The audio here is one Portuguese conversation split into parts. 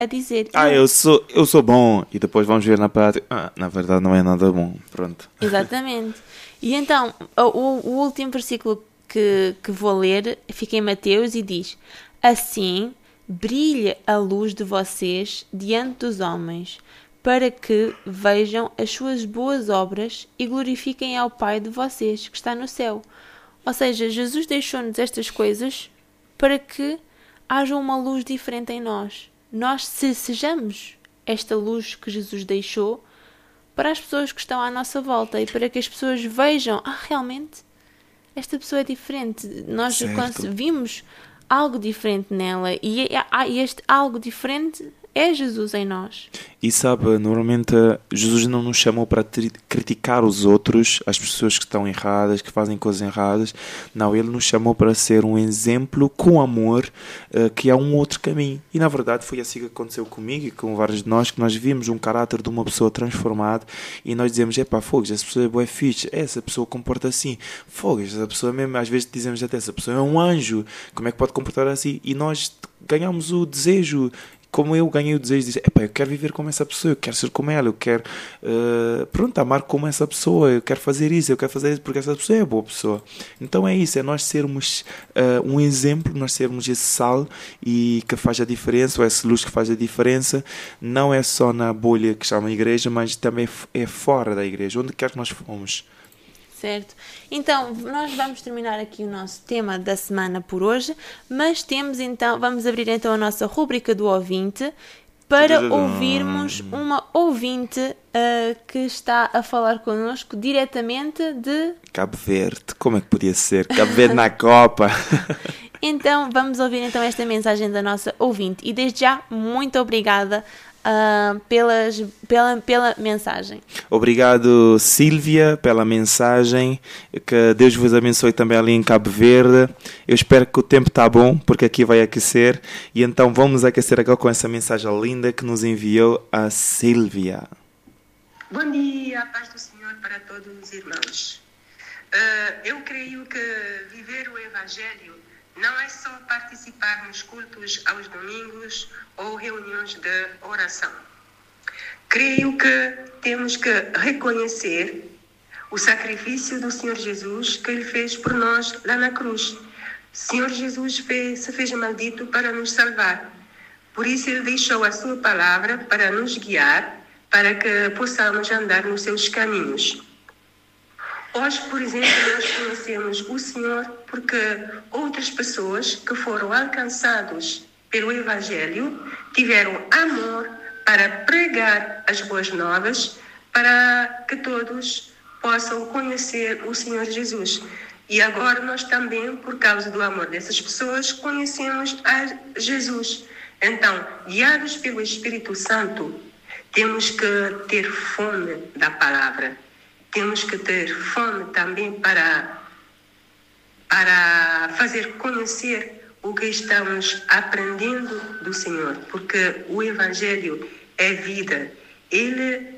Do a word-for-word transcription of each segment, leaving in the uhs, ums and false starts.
a dizer... Ah, eu sou, eu sou bom. E depois vamos ver na prática. Ah, na verdade não é nada bom. Pronto. Exatamente. E então, o, o último versículo que, que vou ler fica em Mateus e diz: assim brilhe a luz de vocês diante dos homens, para que vejam as suas boas obras e glorifiquem ao Pai de vocês, que está no céu. Ou seja, Jesus deixou-nos estas coisas para que haja uma luz diferente em nós. Nós se sejamos esta luz que Jesus deixou para as pessoas que estão à nossa volta e para que as pessoas vejam, ah, realmente, esta pessoa é diferente. Nós vimos algo diferente nela e este algo diferente é Jesus em nós. E sabe, normalmente Jesus não nos chamou para tri- criticar os outros, as pessoas que estão erradas, que fazem coisas erradas. Não, Ele nos chamou para ser um exemplo com amor, uh, que há um outro caminho. E na verdade foi assim que aconteceu comigo e com vários de nós, que nós vimos um caráter de uma pessoa transformado e nós dizemos, epá, fogo, essa pessoa é boa fixe, essa pessoa comporta assim, fogo, essa pessoa mesmo, às vezes dizemos até, essa pessoa é um anjo, como é que pode comportar assim? E nós ganhamos o desejo. Como eu ganhei o desejo de dizer, epá, eu quero viver como essa pessoa, eu quero ser como ela, eu quero, uh, pronto, amar como essa pessoa, eu quero fazer isso, eu quero fazer isso porque essa pessoa é boa pessoa. Então é isso, é nós sermos uh, um exemplo, nós sermos esse sal e que faz a diferença, ou essa luz que faz a diferença, não é só na bolha que chama a igreja, mas também é fora da igreja, onde quer que nós fomos. Certo. Então, nós vamos terminar aqui o nosso tema da semana por hoje, mas temos então, vamos abrir então a nossa rúbrica do ouvinte para ouvirmos uma ouvinte uh, que está a falar connosco diretamente de... Cabo Verde. Como é que podia ser? Cabo Verde na Copa. Então, vamos ouvir então esta mensagem da nossa ouvinte. E desde já, muito obrigada Uh, pelas, pela, pela mensagem. Obrigado, Sílvia, pela mensagem. Que Deus vos abençoe também ali em Cabo Verde. Eu espero que o tempo está bom, porque aqui vai aquecer. E então vamos aquecer agora com essa mensagem linda que nos enviou a Sílvia. Bom dia, a paz do Senhor para todos os irmãos. Uh, eu creio que viver o Evangelho não é só participar nos cultos aos domingos ou reuniões de oração. Creio que temos que reconhecer o sacrifício do Senhor Jesus que Ele fez por nós lá na cruz. O Senhor Jesus fez, se fez maldito para nos salvar. Por isso Ele deixou a sua palavra para nos guiar, para que possamos andar nos seus caminhos. Hoje, por exemplo, nós conhecemos o Senhor porque outras pessoas que foram alcançados pelo Evangelho tiveram amor para pregar as boas novas, para que todos possam conhecer o Senhor Jesus. E agora nós também, por causa do amor dessas pessoas, conhecemos a Jesus. Então, guiados pelo Espírito Santo, temos que ter fome da palavra. Temos que ter fome também para, para fazer conhecer o que estamos aprendendo do Senhor, porque o Evangelho é vida. Ele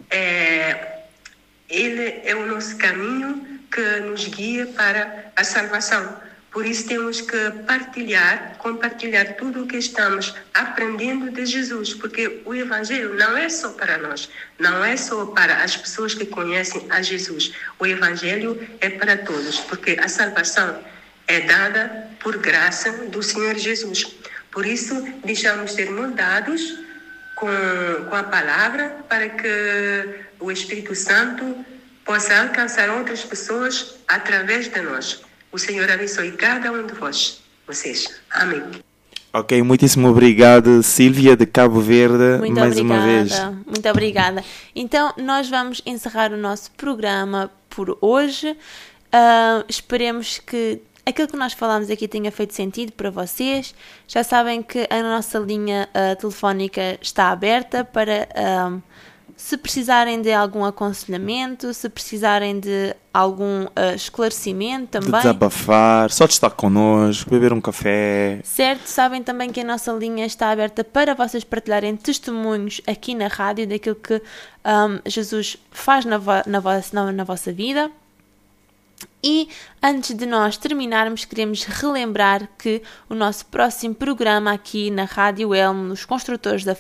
é, ele é o nosso caminho que nos guia para a salvação. Por isso temos que partilhar, compartilhar tudo o que estamos aprendendo de Jesus, porque o Evangelho não é só para nós, não é só para as pessoas que conhecem a Jesus. O Evangelho é para todos, porque a salvação é dada por graça do Senhor Jesus. Por isso, deixamos ser moldados com, com a palavra para que o Espírito Santo possa alcançar outras pessoas através de nós. O Senhor abençoe cada um de vós, vocês. Amém. Ok, muitíssimo obrigado, Sílvia de Cabo Verde, Muito mais obrigada, uma vez. Muito obrigada. Então, nós vamos encerrar o nosso programa por hoje. Uh, esperemos que aquilo que nós falamos aqui tenha feito sentido para vocês. Já sabem que a nossa linha uh, telefónica está aberta para... Uh, se precisarem de algum aconselhamento, se precisarem de algum uh, esclarecimento também. De desabafar, só de estar connosco, beber um café. Certo, sabem também que a nossa linha está aberta para vocês partilharem testemunhos aqui na rádio daquilo que um, Jesus faz na, vo- na, vo- na, na vossa vida. E antes de nós terminarmos, queremos relembrar que o nosso próximo programa aqui na Rádio Elmo, nos Construtores da